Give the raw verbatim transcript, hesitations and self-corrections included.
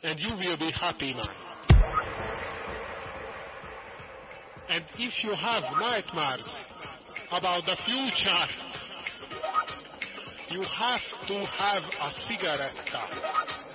and you will be happy, man. And if you have nightmares about the future, you have to have a cigarette.